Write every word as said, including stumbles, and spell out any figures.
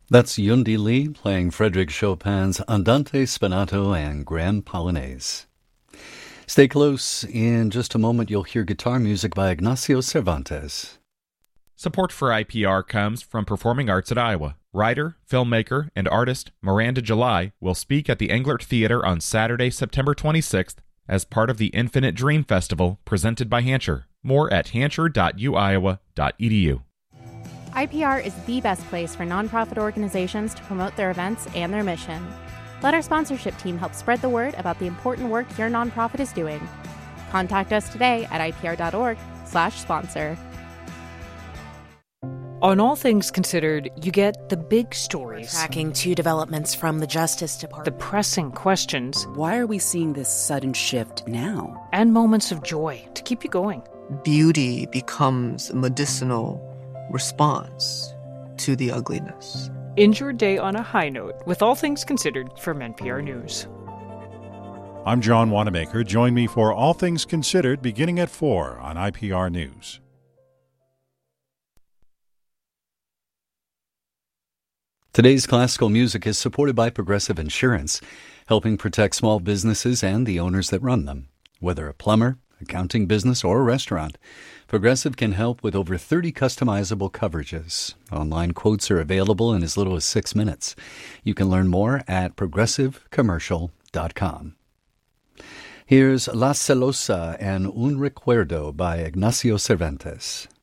That's Yundi Lee playing Frédéric Chopin's Andante Spinato and Grand Polonaise. Stay close. In just a moment, you'll hear guitar music by Ignacio Cervantes. Support for I P R comes from Performing Arts at Iowa. Writer, filmmaker, and artist Miranda July will speak at the Englert Theater on Saturday, September twenty-sixth as part of the Infinite Dream Festival presented by Hancher. More at hancher dot u iowa dot e d u. I P R is the best place for nonprofit organizations to promote their events and their mission. Let our sponsorship team help spread the word about the important work your nonprofit is doing. Contact us today at I P R dot org slash sponsor. On All Things Considered, you get the big stories. Tracking two developments from the Justice Department. The pressing questions. Why are we seeing this sudden shift now? And moments of joy to keep you going. Beauty becomes a medicinal response to the ugliness. End your day on a high note with All Things Considered from N P R News. I'm John Wanamaker. Join me for All Things Considered beginning at four on I P R News. Today's classical music is supported by Progressive Insurance, helping protect small businesses and the owners that run them. Whether a plumber, accounting business, or a restaurant, Progressive can help with over thirty customizable coverages. Online quotes are available in as little as six minutes. You can learn more at progressive commercial dot com. Here's La Celosa and Un Recuerdo by Ignacio Cervantes.